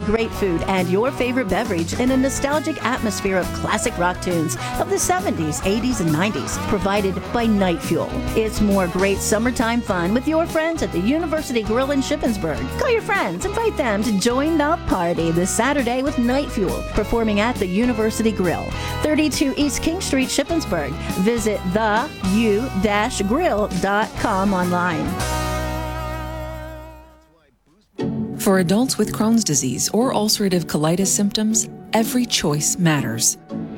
great food and your favorite beverage in a nostalgic atmosphere of classic rock tunes of the 70s, 80s, and 90s, provided by Night Fuel. It's more great summertime fun with your friends at the University Grill in Shippensburg. Call your friends, invite them to join the party this Saturday with Night Fuel, performing at the University Grill, 32 East King Street, Shippensburg. Visit theu-grill.com online. For adults with Crohn's disease or ulcerative colitis symptoms, every choice matters.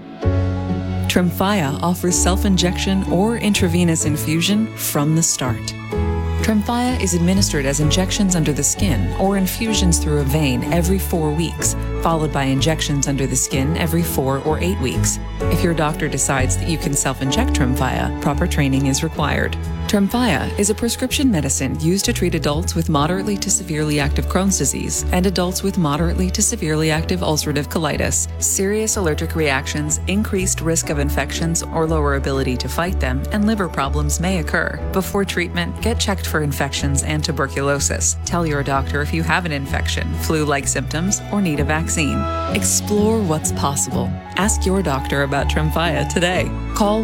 Tremfya offers self-injection or intravenous infusion from the start. Tremfya is administered as injections under the skin or infusions through a vein every 4 weeks, followed by injections under the skin every 4 or 8 weeks. If your doctor decides that you can self-inject Tremfya, proper training is required. Tremfya is a prescription medicine used to treat adults with moderately to severely active Crohn's disease and adults with moderately to severely active ulcerative colitis. Serious allergic reactions, increased risk of infections or lower ability to fight them, and liver problems may occur. Before treatment, get checked for infections and tuberculosis. Tell your doctor if you have an infection, flu-like symptoms, or need a vaccine. Explore what's possible. Ask your doctor about Tremfya today. Call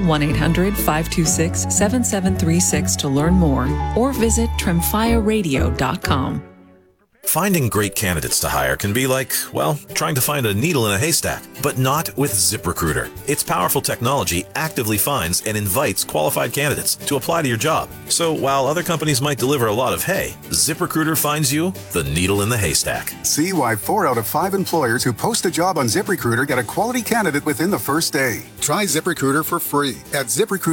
1-800-526-7736 to learn more or visit tremfyaradio.com. Finding great candidates to hire can be like, well, trying to find a needle in a haystack, but not with ZipRecruiter. Its powerful technology actively finds and invites qualified candidates to apply to your job. So while other companies might deliver a lot of hay, ZipRecruiter finds you the needle in the haystack. See why 4 out of 5 employers who post a job on ZipRecruiter get a quality candidate within the first day. Try ZipRecruiter for free at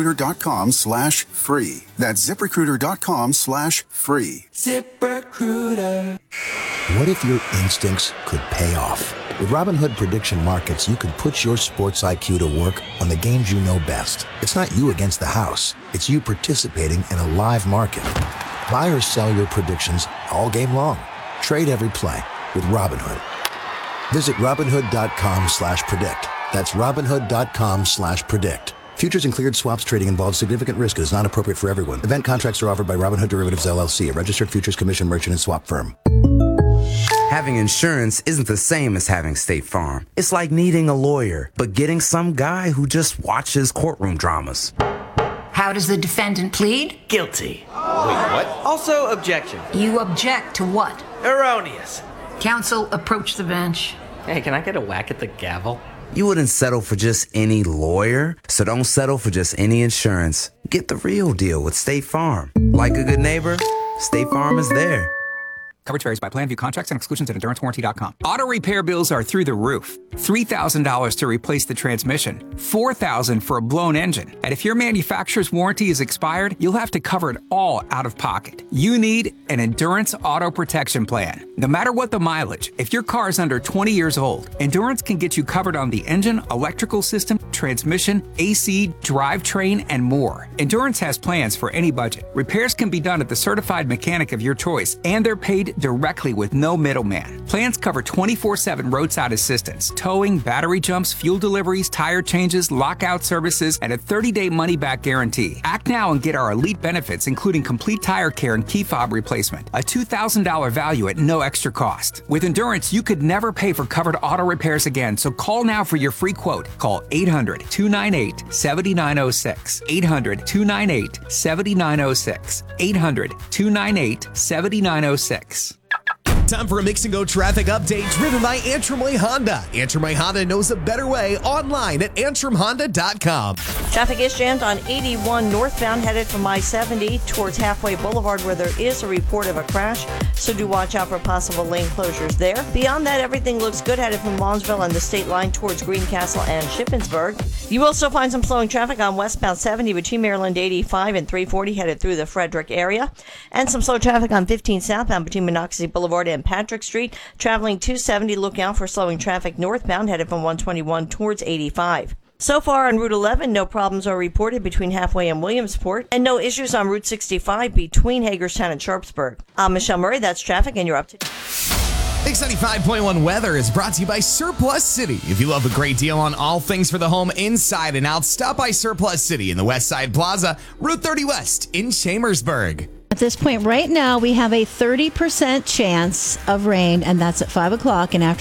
ZipRecruiter.com/free. That's ZipRecruiter.com/free. ZipRecruiter. What if your instincts could pay off? With Robinhood Prediction Markets, you can put your sports IQ to work on the games you know best. It's not you against the house. It's you participating in a live market. Buy or sell your predictions all game long. Trade every play with Robinhood. Visit Robinhood.com/predict. That's Robinhood.com/predict. Futures and cleared swaps trading involves significant risk and is not appropriate for everyone. Event contracts are offered by Robinhood Derivatives LLC, a registered futures commission merchant and swap firm. Having insurance isn't the same as having State Farm. It's like needing a lawyer, but getting some guy who just watches courtroom dramas. How does the defendant plead? Guilty. Wait, what? Also, objection. You object to what? Erroneous. Counsel, approach the bench. Hey, can I get a whack at the gavel? You wouldn't settle for just any lawyer, so don't settle for just any insurance. Get the real deal with State Farm. Like a good neighbor, State Farm is there. Coverage varies by plan. View contracts and exclusions at endurancewarranty.com. Auto repair bills are through the roof. $3,000 to replace the transmission. $4,000 for a blown engine. And if your manufacturer's warranty is expired, you'll have to cover it all out of pocket. You need an Endurance Auto Protection Plan. No matter what the mileage, if your car is under 20 years old, Endurance can get you covered on the engine, electrical system, transmission, AC, drivetrain, and more. Endurance has plans for any budget. Repairs can be done at the certified mechanic of your choice, and they're paid directly with no middleman. Plans cover 24/7 roadside assistance, towing, battery jumps, fuel deliveries, tire changes, lockout services, and a 30-day money-back guarantee. Act now and get our elite benefits, including complete tire care and key fob replacement. A $2,000 value at no extra cost. With Endurance, you could never pay for covered auto repairs again, so call now for your free quote. Call 800-298-7906. 800-298-7906. 800-298-7906. Time for a Mix and Go traffic update driven by Antrim Way Honda. Antrim Way Honda knows a better way online at antrimhonda.com. Traffic is jammed on 81 northbound headed from I-70 towards Halfway Boulevard where there is a report of a crash, so do watch out for possible lane closures there. Beyond that, everything looks good headed from Lawnsville and the state line towards Greencastle and Shippensburg. You will still find some slowing traffic on westbound 70 between Maryland 85 and 340 headed through the Frederick area, and some slow traffic on 15 southbound between Monocacy Boulevard and Patrick Street. Traveling 270, look out for slowing traffic northbound headed from 121 towards 85. So far on Route 11, no problems are reported between Halfway and Williamsport, and no issues on Route 65 between Hagerstown and Sharpsburg. I'm Michelle Murray, that's traffic, and you're up to date. Mix 95.1 weather is brought to you by Surplus City. If you love a great deal on all things for the home inside and out, stop by Surplus City in the West Side Plaza, Route 30 West in Chambersburg. At this point right now, we have a 30% chance of rain, and that's at 5 o'clock. And after